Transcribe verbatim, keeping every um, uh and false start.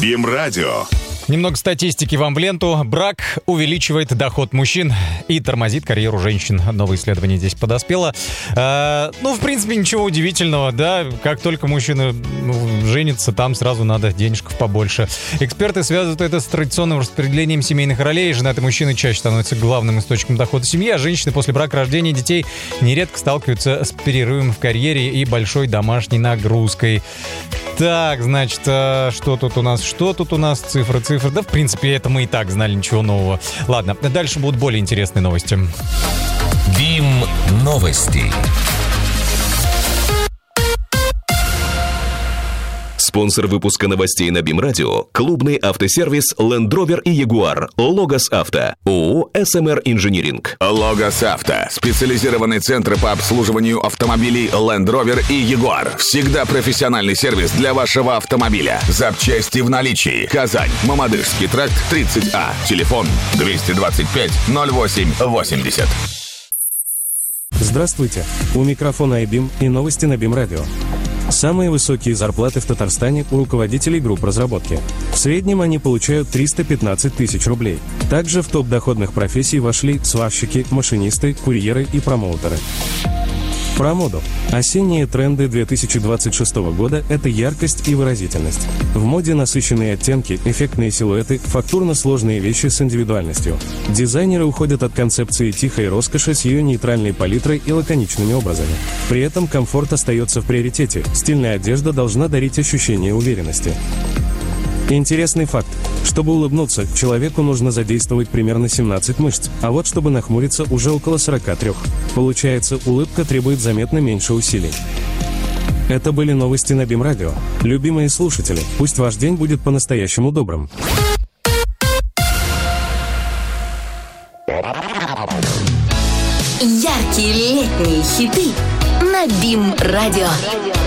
БИМ-радио. Немного статистики вам в ленту. Брак увеличивает доход мужчин и тормозит карьеру женщин. Новое исследование здесь подоспело. Э, ну, в принципе, ничего удивительного, да. Как только мужчина ну, женится, там сразу надо денежков побольше. Эксперты связывают это с традиционным распределением семейных ролей. Женатые мужчины чаще становятся главным источником дохода семьи, а женщины после брака, рождения детей нередко сталкиваются с перерывом в карьере и большой домашней нагрузкой. Так, значит, что тут у нас? Что тут у нас? Цифры, цифры. Да, в принципе, это мы и так знали, ничего нового. Ладно, дальше будут более интересные новости. БИМ-новости. Спонсор выпуска новостей на БИМ-радио – клубный автосервис Land Rover и Jaguar Logos Авто, ООО эс эм эр Engineering. Logos Авто – специализированный центр по обслуживанию автомобилей Land Rover и Jaguar. Всегда профессиональный сервис для вашего автомобиля. Запчасти в наличии. Казань, Мамадышский тракт, тридцать А. Телефон двести двадцать пять ноль восемь восемьдесят. Здравствуйте. У микрофона айбим и новости на БИМ-радио. Самые высокие зарплаты в Татарстане у руководителей групп разработки. В среднем они получают триста пятнадцать тысяч рублей. Также в топ доходных профессий вошли сварщики, машинисты, курьеры и промоутеры. Про моду. Осенние тренды две тысячи двадцать шестого года – это яркость и выразительность. В моде насыщенные оттенки, эффектные силуэты, фактурно-сложные вещи с индивидуальностью. Дизайнеры уходят от концепции тихой роскоши с ее нейтральной палитрой и лаконичными образами. При этом комфорт остается в приоритете. Стильная одежда должна дарить ощущение уверенности. Интересный факт. Чтобы улыбнуться, человеку нужно задействовать примерно семнадцать мышц, а вот чтобы нахмуриться, уже около сорока трёх. Получается, улыбка требует заметно меньше усилий. Это были новости на БИМ-радио. Любимые слушатели, пусть ваш день будет по-настоящему добрым. Яркие летние хиты на БИМ-радио.